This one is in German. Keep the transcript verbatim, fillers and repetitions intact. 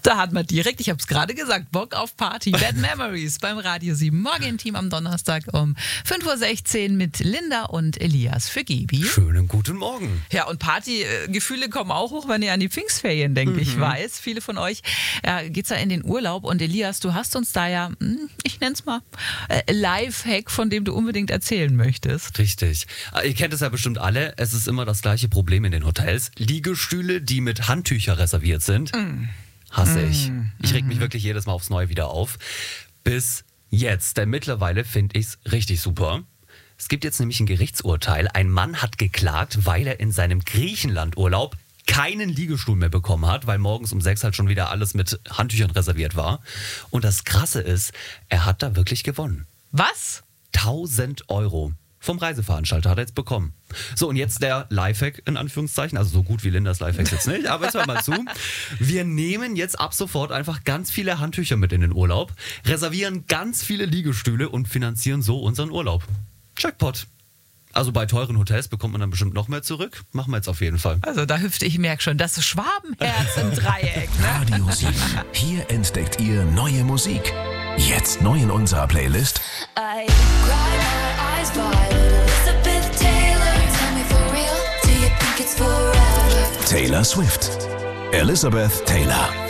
Da hat man direkt, ich habe es gerade gesagt, Bock auf Party. Bad Memories beim Radio sieben. Morgen-Team am Donnerstag um fünf Uhr sechzehn mit Linda und Elias für Gibi. Schönen guten Morgen. Ja, und Partygefühle kommen auch hoch, wenn ihr an die Pfingstferien denkt. Mhm. Ich weiß, viele von euch ja, geht's ja in den Urlaub. Und Elias, du hast uns da ja, ich nenn's mal, äh, Lifehack, von dem du unbedingt erzählen möchtest. Richtig. Ihr kennt es ja bestimmt alle. Es ist immer das gleiche Problem in den Hotels. Liegestühle, die mit Handtücher reserviert sind. Mhm. Hasse ich. Ich reg mich wirklich jedes Mal aufs Neue wieder auf. Bis jetzt. Denn mittlerweile finde ich es richtig super. Es gibt jetzt nämlich ein Gerichtsurteil. Ein Mann hat geklagt, weil er in seinem Griechenlandurlaub keinen Liegestuhl mehr bekommen hat, weil morgens um sechs halt schon wieder alles mit Handtüchern reserviert war. Und das Krasse ist, er hat da wirklich gewonnen. Was? tausend Euro. Vom Reiseveranstalter hat er jetzt bekommen. So, und jetzt der Lifehack in Anführungszeichen, also so gut wie Lindas Lifehack jetzt nicht, aber jetzt hör mal zu. Wir nehmen jetzt ab sofort einfach ganz viele Handtücher mit in den Urlaub, reservieren ganz viele Liegestühle und finanzieren so unseren Urlaub. Jackpot. Also bei teuren Hotels bekommt man dann bestimmt noch mehr zurück. Machen wir jetzt auf jeden Fall. Also da hüpfte ich, merke schon, das Schwabenherz im Dreieck. Ne? Radio sieben. Hier entdeckt ihr neue Musik. Jetzt neu in unserer Playlist. I cry my eyes wide. Elizabeth Taylor, tell me for real, do you think it's forever? Taylor Swift. Elizabeth Taylor.